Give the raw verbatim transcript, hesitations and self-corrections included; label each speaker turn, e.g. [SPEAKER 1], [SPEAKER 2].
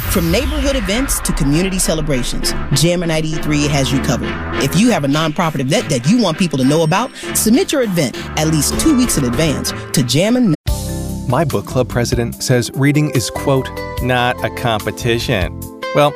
[SPEAKER 1] From neighborhood events to community celebrations, Jammin ninety three has you covered. If you have a nonprofit event that you want people to know about, submit your event at least two weeks in advance to Jammin.
[SPEAKER 2] My book club president says reading is, quote, not a competition.